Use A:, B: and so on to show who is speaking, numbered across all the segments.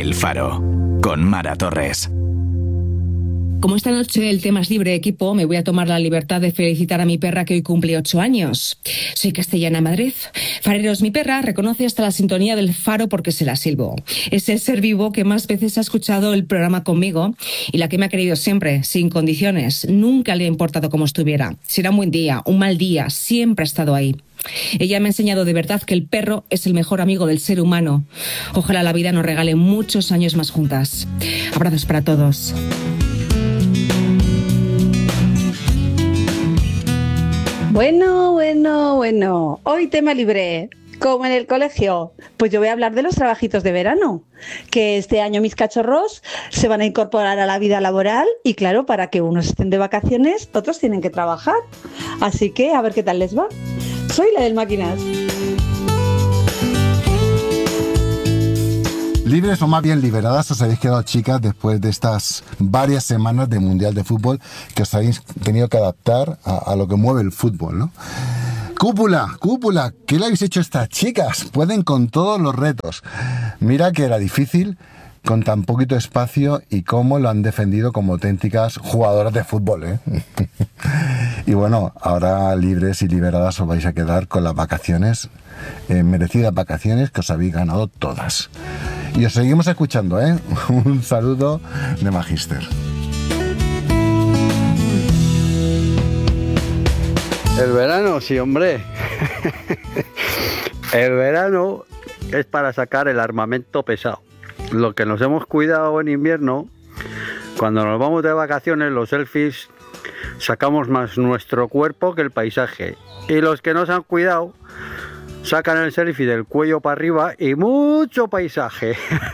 A: El Faro, con Mara Torres.
B: Como esta noche el tema es libre equipo, me voy a tomar la libertad de felicitar a mi perra que hoy cumple 8 años. Soy castellana Madrid. Fareros, mi perra reconoce hasta la sintonía del Faro porque se la silbo. Es el ser vivo que más veces ha escuchado el programa conmigo y la que me ha querido siempre, sin condiciones. Nunca le ha importado cómo estuviera. Si era un buen día, un mal día, siempre ha estado ahí. Ella me ha enseñado de verdad que el perro es el mejor amigo del ser humano. Ojalá la vida nos regale muchos años más juntas. Abrazos para todos.
C: Bueno. Hoy tema libre, como en el colegio. Pues yo voy a hablar de los trabajitos de verano, que este año mis cachorros se van a incorporar a la vida laboral y claro, para que unos estén de vacaciones, otros tienen que trabajar. Así que a ver qué tal les va. Soy la del Máquinas.
D: Libres o más bien liberadas os habéis quedado, chicas, después de estas varias semanas de Mundial de Fútbol que os habéis tenido que adaptar a lo que mueve el fútbol, ¿no? Cúpula, ¿qué le habéis hecho a estas chicas? Pueden con todos los retos. Mira que era difícil con tan poquito espacio y cómo lo han defendido como auténticas jugadoras de fútbol, ¿eh? Y bueno, ahora libres y liberadas os vais a quedar con las vacaciones, merecidas vacaciones que os habéis ganado todas. Y os seguimos escuchando, ¿eh? Un saludo de Magister.
E: El verano, sí, hombre. El verano es para sacar el armamento pesado. Lo que nos hemos cuidado en invierno, cuando nos vamos de vacaciones, los selfies, sacamos más nuestro cuerpo que el paisaje. Y los que no se han cuidado, sacan el selfie del cuello para arriba y mucho paisaje.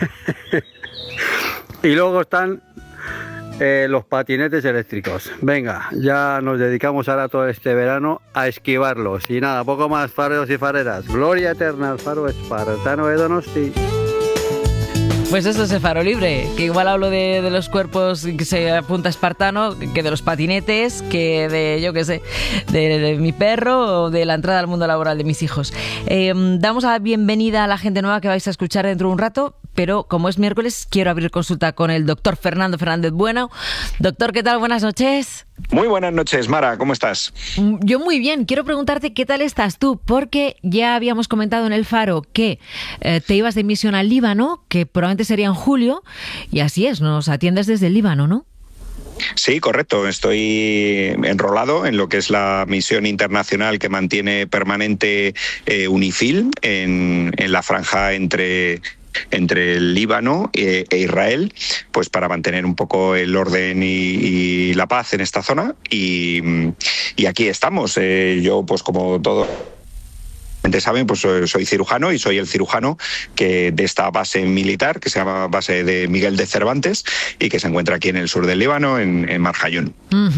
E: Y luego están los patinetes eléctricos. Venga, ya nos dedicamos ahora todo este verano a esquivarlos. Y nada, poco más, fareros y fareras. Gloria eterna al faro espartano de Donosti.
F: Pues esto es el Faro Libre, que igual hablo de los cuerpos que se apunta espartano, que de los patinetes, que de, yo qué sé, de mi perro o de la entrada al mundo laboral de mis hijos. Damos la bienvenida a la gente nueva que vais a escuchar dentro de un rato, pero como es miércoles, quiero abrir consulta con el doctor Fernando Fernández Bueno. Doctor, ¿qué tal? Buenas noches.
G: Muy buenas noches, Mara, ¿cómo estás?
F: Yo muy bien. Quiero preguntarte qué tal estás tú, porque ya habíamos comentado en el Faro que te ibas de misión al Líbano, que probablemente sería en julio, y así es, nos atiendes desde el Líbano, ¿no?
G: Sí, correcto. Estoy enrolado en lo que es la misión internacional que mantiene permanente UNIFIL en la franja entre el Líbano e Israel, pues para mantener un poco el orden y la paz en esta zona. Y aquí estamos. Yo, pues como todo saben, pues soy cirujano y soy el cirujano de esta base militar que se llama base de Miguel de Cervantes y que se encuentra aquí en el sur del Líbano, en Marjayún.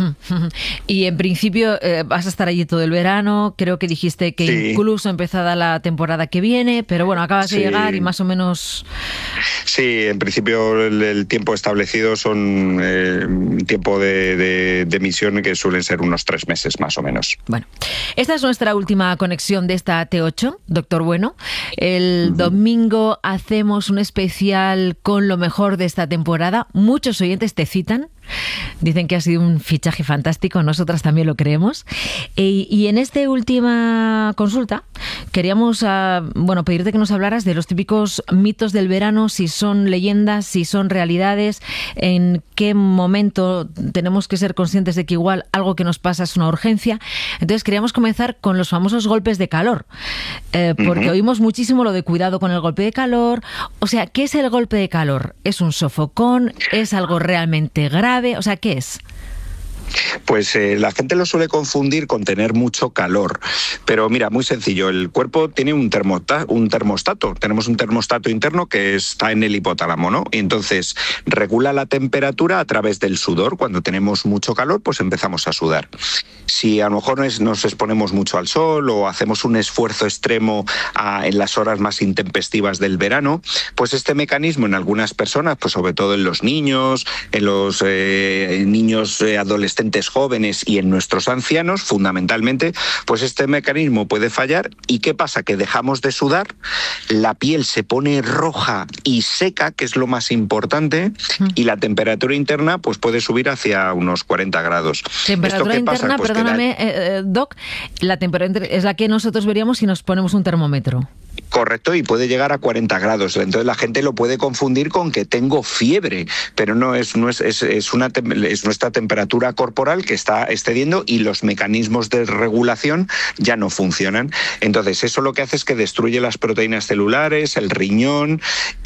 F: Y en principio vas a estar allí todo el verano. Creo que dijiste que sí, incluso empezada la temporada que viene, pero bueno, acabas de llegar y más o menos...
G: Sí, en principio el tiempo establecido son un tiempo de misión que suelen ser unos 3 meses más o menos.
F: Bueno, esta es nuestra última conexión de esta T8, doctor Bueno. El domingo hacemos un especial con lo mejor de esta temporada. Muchos oyentes te citan. Dicen que ha sido un fichaje fantástico, nosotras también lo creemos. Y en esta última consulta queríamos pedirte que nos hablaras de los típicos mitos del verano, si son leyendas, si son realidades, en qué momento tenemos que ser conscientes de que igual algo que nos pasa es una urgencia. Entonces queríamos comenzar con los famosos golpes de calor, porque oímos muchísimo lo de cuidado con el golpe de calor. O sea, ¿qué es el golpe de calor? ¿Es un sofocón? ¿Es algo realmente grave? O sea, ¿qué es?
G: Pues la gente lo suele confundir con tener mucho calor, pero mira, muy sencillo, el cuerpo tiene un termostato, tenemos un termostato interno que está en el hipotálamo, ¿no? Y entonces regula la temperatura a través del sudor. Cuando tenemos mucho calor, pues empezamos a sudar. Si a lo mejor nos exponemos mucho al sol o hacemos un esfuerzo extremo en las horas más intempestivas del verano, pues este mecanismo en algunas personas, pues sobre todo en los niños, en los niños adolescentes adolescentes jóvenes y en nuestros ancianos, fundamentalmente, pues este mecanismo puede fallar. ¿Y qué pasa? Que dejamos de sudar, la piel se pone roja y seca, que es lo más importante, y la temperatura interna pues puede subir hacia unos 40 grados.
F: Temperatura interna, pues perdóname, Doc, la temperatura es la que nosotros veríamos si nos ponemos un termómetro.
G: Correcto, y puede llegar a 40 grados. Entonces la gente lo puede confundir con que tengo fiebre, pero no es nuestra temperatura corporal que está excediendo y los mecanismos de regulación ya no funcionan. Entonces eso lo que hace es que destruye las proteínas celulares, el riñón,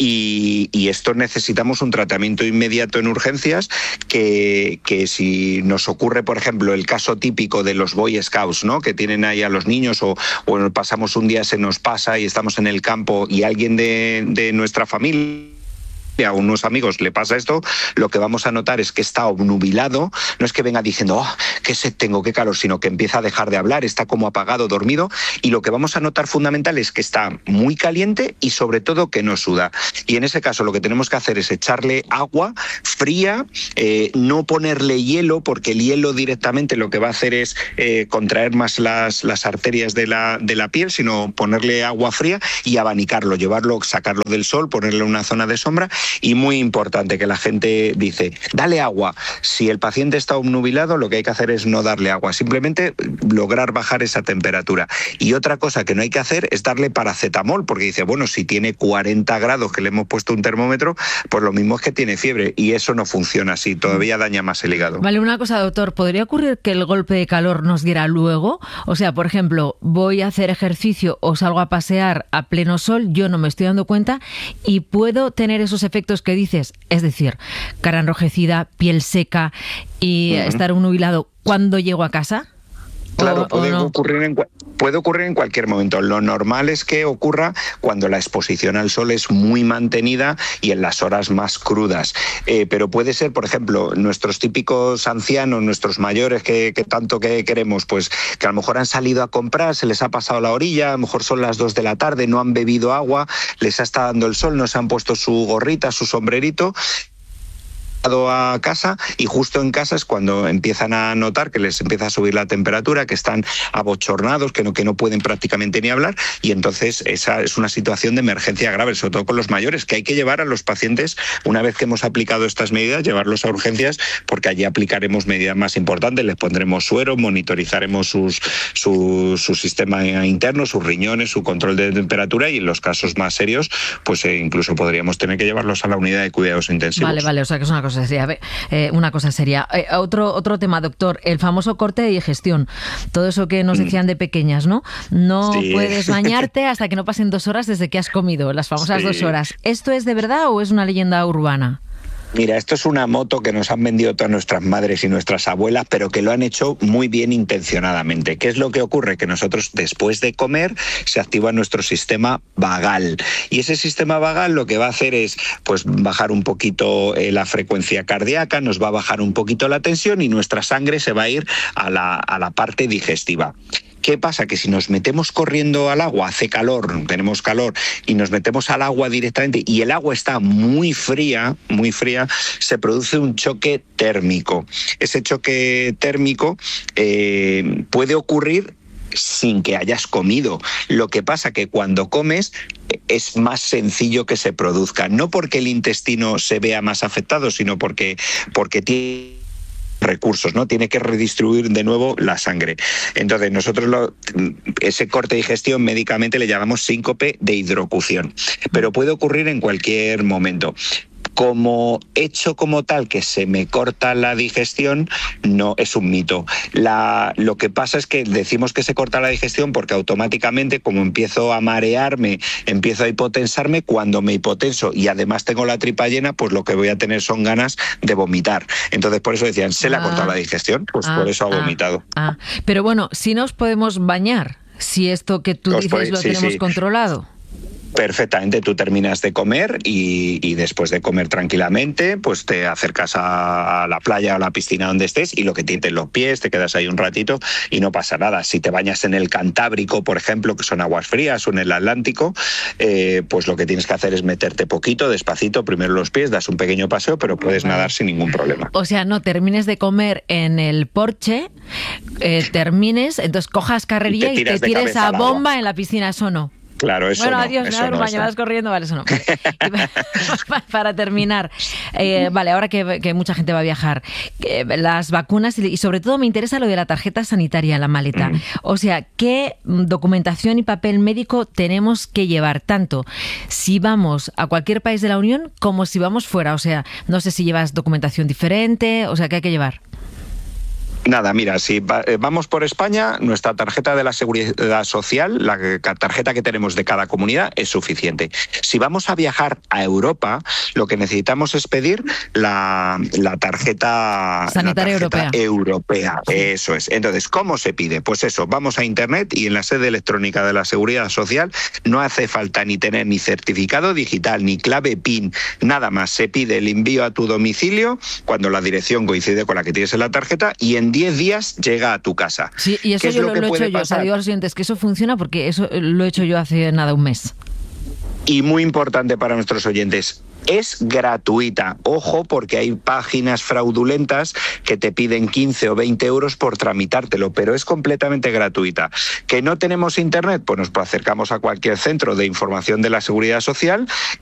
G: y esto necesitamos un tratamiento inmediato en urgencias que si nos ocurre, por ejemplo, el caso típico de los Boy Scouts, ¿no?, que tienen ahí a los niños o pasamos un día, se nos pasa y estamos en el campo y alguien de nuestra familia, a unos amigos le pasa esto, lo que vamos a notar es que está obnubilado, no es que venga diciendo qué sed tengo, qué calor, sino que empieza a dejar de hablar, está como apagado, dormido, y lo que vamos a notar fundamental es que está muy caliente y sobre todo que no suda. Y en ese caso lo que tenemos que hacer es echarle agua fría, no ponerle hielo, porque el hielo directamente lo que va a hacer es contraer más las arterias de la piel, sino ponerle agua fría y abanicarlo, sacarlo del sol, ponerle en una zona de sombra. Y muy importante, que la gente dice, dale agua. Si el paciente está obnubilado, lo que hay que hacer es no darle agua, simplemente lograr bajar esa temperatura. Y otra cosa que no hay que hacer es darle paracetamol, porque dice, bueno, si tiene 40 grados que le hemos puesto un termómetro, pues lo mismo es que tiene fiebre, y eso no funciona así, todavía daña más el hígado.
F: Vale, una cosa, doctor, ¿podría ocurrir que el golpe de calor nos diera luego? O sea, por ejemplo, voy a hacer ejercicio o salgo a pasear a pleno sol, yo no me estoy dando cuenta y puedo tener esos efectos que dices, es decir, cara enrojecida, piel seca y estar nubilado cuando llego a casa.
G: Claro, puede ocurrir en cualquier momento. Lo normal es que ocurra cuando la exposición al sol es muy mantenida y en las horas más crudas. Pero puede ser, por ejemplo, nuestros típicos ancianos, nuestros mayores que tanto que queremos, pues que a lo mejor han salido a comprar, se les ha pasado la orilla, a lo mejor son las 2 de la tarde, no han bebido agua, les ha estado dando el sol, no se han puesto su gorrita, su sombrerito, a casa, y justo en casa es cuando empiezan a notar que les empieza a subir la temperatura, que están abochornados, que no pueden prácticamente ni hablar, y entonces esa es una situación de emergencia grave, sobre todo con los mayores, que hay que llevar a los pacientes, una vez que hemos aplicado estas medidas, llevarlos a urgencias, porque allí aplicaremos medidas más importantes, les pondremos suero, monitorizaremos su sistema interno, sus riñones, su control de temperatura, y en los casos más serios, pues incluso podríamos tener que llevarlos a la unidad de cuidados intensivos.
F: Vale, o sea que es una cosa seria. Una cosa seria. Otro tema, doctor, el famoso corte de digestión. Todo eso que nos decían de pequeñas, ¿no? No sí. Puedes bañarte hasta que no pasen 2 horas desde que has comido, las famosas 2 horas. ¿Esto es de verdad o es una leyenda urbana?
G: Mira, esto es una moto que nos han vendido todas nuestras madres y nuestras abuelas, pero que lo han hecho muy bien intencionadamente. ¿Qué es lo que ocurre? Que nosotros, después de comer, se activa nuestro sistema vagal. Y ese sistema vagal lo que va a hacer es pues bajar un poquito la frecuencia cardíaca, nos va a bajar un poquito la tensión y nuestra sangre se va a ir a la parte digestiva. ¿Qué pasa? Que si nos metemos corriendo al agua, hace calor, tenemos calor, y nos metemos al agua directamente y el agua está muy fría, se produce un choque térmico. Ese choque térmico puede ocurrir sin que hayas comido. Lo que pasa que cuando comes es más sencillo que se produzca, no porque el intestino se vea más afectado, sino porque tiene recursos, ¿no? Tiene que redistribuir de nuevo la sangre. Entonces nosotros ese corte de digestión médicamente le llamamos síncope de hidrocución, pero puede ocurrir en cualquier momento. Como hecho como tal que se me corta la digestión, no es un mito. Lo que pasa es que decimos que se corta la digestión porque automáticamente, como empiezo a marearme, empiezo a hipotensarme, cuando me hipotenso y además tengo la tripa llena, pues lo que voy a tener son ganas de vomitar. Entonces por eso decían, ¿se le ha cortado la digestión? Pues por eso ha vomitado.
F: Pero bueno, si nos podemos bañar, si esto que tú dices lo tenemos controlado.
G: Perfectamente, tú terminas de comer y después de comer tranquilamente, pues te acercas a la playa o a la piscina donde estés y lo que tienes en los pies, te quedas ahí un ratito y no pasa nada. Si te bañas en el Cantábrico, por ejemplo, que son aguas frías, o en el Atlántico, pues lo que tienes que hacer es meterte poquito, despacito, primero los pies, das un pequeño paseo, pero puedes nadar sin ningún problema.
F: O sea, no termines de comer en el porche, termines, entonces cojas carrerilla y te tires a bomba en la piscina, ¿eso no?
G: Claro, eso
F: bueno,
G: no.
F: adiós, me da baño, vas corriendo, vale, eso no. Para terminar, vale, ahora que mucha gente va a viajar, las vacunas y sobre todo me interesa lo de la tarjeta sanitaria en la maleta. O sea, ¿qué documentación y papel médico tenemos que llevar? Tanto si vamos a cualquier país de la Unión como si vamos fuera. O sea, no sé si llevas documentación diferente, o sea, ¿qué hay que llevar?
G: Nada, mira, si vamos por España, nuestra tarjeta de la Seguridad Social, la tarjeta que tenemos de cada comunidad, es suficiente. Si vamos a viajar a Europa, lo que necesitamos es pedir la tarjeta
F: sanitaria
G: europea. Eso es. Entonces, ¿cómo se pide? Pues eso, vamos a Internet y en la sede electrónica de la Seguridad Social no hace falta ni tener ni certificado digital, ni clave PIN, nada más. Se pide el envío a tu domicilio cuando la dirección coincide con la que tienes en la tarjeta y en 10 días llega a tu casa.
F: Sí, y eso yo lo he hecho yo. O sea, digo a los oyentes que eso funciona porque eso lo he hecho yo hace nada, un mes.
G: Y muy importante para nuestros oyentes, es gratuita. Ojo, porque hay páginas fraudulentas que te piden 15 o 20 euros por tramitártelo, pero es completamente gratuita. ¿Que no tenemos internet? Pues nos acercamos a cualquier centro de información de la Seguridad Social